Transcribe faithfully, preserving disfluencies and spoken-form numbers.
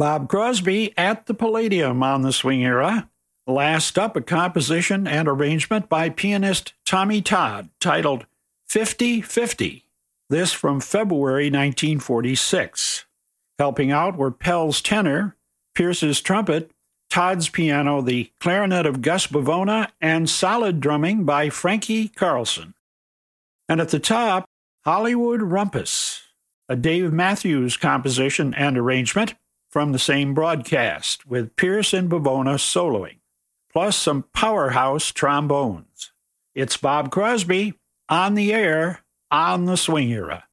Bob Crosby at the Palladium on the Swing Era. Last up, a composition and arrangement by pianist Tommy Todd titled fifty fifty. This from February nineteen forty-six. Helping out were Pell's tenor, Pierce's trumpet, Todd's piano, the clarinet of Gus Bavona, and solid drumming by Frankie Carlson. And at the top, Hollywood Rumpus, a Dave Matthews composition and arrangement from the same broadcast, with Pierce and Bavona soloing, plus some powerhouse trombones. It's Bob Crosby on the air on the Swing Era.